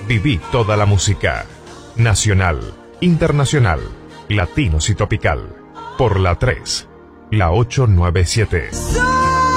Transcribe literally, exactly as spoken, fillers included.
Viví toda la música. Nacional, internacional, latinos y tropical. Por la tres, la ochocientos noventa y siete.